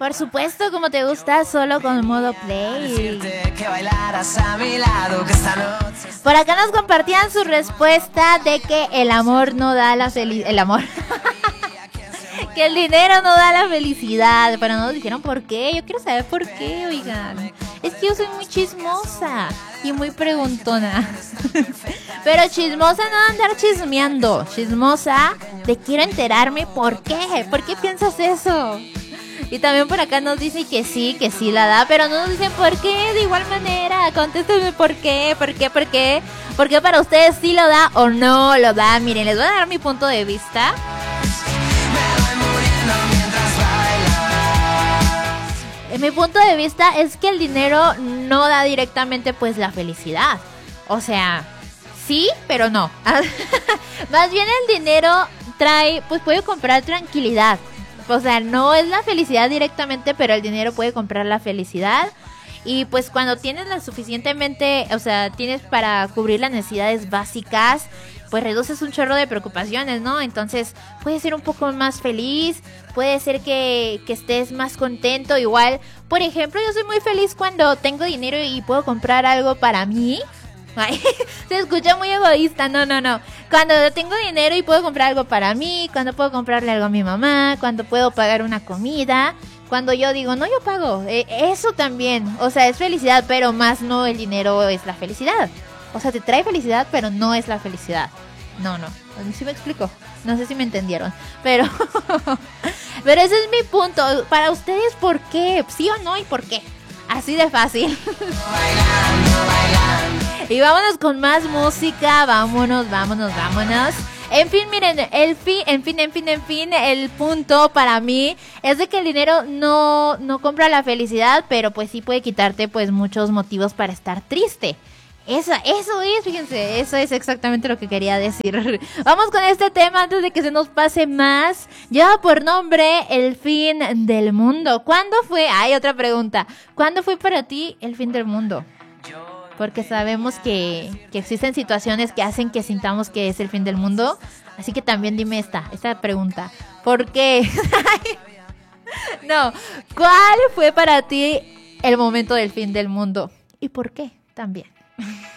Por supuesto, como te gusta, solo con modo play. Por acá nos compartían su respuesta de que el amor no da la felicidad. El amor. Que el dinero no da la felicidad. Pero no nos dijeron por qué. Yo quiero saber por qué, oigan. Es que yo soy muy chismosa y muy preguntona. Pero chismosa no andar chismeando. Chismosa de quiero enterarme por qué. ¿Por qué piensas eso? Y también por acá nos dicen que sí la da, pero no nos dicen por qué. De igual manera, contéstenme por qué. ¿Por qué para ustedes sí lo da o no lo da? Miren, les voy a dar mi punto de vista. Mi punto de vista es que el dinero no da directamente pues la felicidad. O sea, sí, pero no. Más bien el dinero trae, pues puede comprar tranquilidad. O sea, no es la felicidad directamente, pero el dinero puede comprar la felicidad. Y pues cuando tienes la suficientemente, o sea, tienes para cubrir las necesidades básicas, pues reduces un chorro de preocupaciones, ¿no? Entonces puedes ser un poco más feliz, puede ser que estés más contento. Igual, por ejemplo, yo soy muy feliz cuando tengo dinero y puedo comprar algo para mí. Ay, se escucha muy egoísta, no. Cuando tengo dinero y puedo comprar algo para mí, cuando puedo comprarle algo a mi mamá, cuando puedo pagar una comida, cuando yo digo, no, yo pago, eso también, o sea, es felicidad, pero más no el dinero es la felicidad. O sea, te trae felicidad, pero no es la felicidad. No, ¿sí me explico? No sé si me entendieron, pero ese es mi punto. Para ustedes, ¿por qué? ¿Sí o no y por qué? Así de fácil. Y vámonos con más música, vámonos. En fin, miren, el punto para mí es de que el dinero no compra la felicidad, pero pues sí puede quitarte pues muchos motivos para estar triste. Eso es, fíjense, eso es exactamente lo que quería decir. Vamos con este tema antes de que se nos pase más. Lleva por nombre El fin del mundo. ¿Cuándo fue? Hay otra pregunta. ¿Cuándo fue para ti el fin del mundo? Porque sabemos que existen situaciones que hacen que sintamos que es el fin del mundo. Así que también dime esta pregunta. ¿Por qué? No, ¿cuál fue para ti el momento del fin del mundo? ¿Y por qué? También.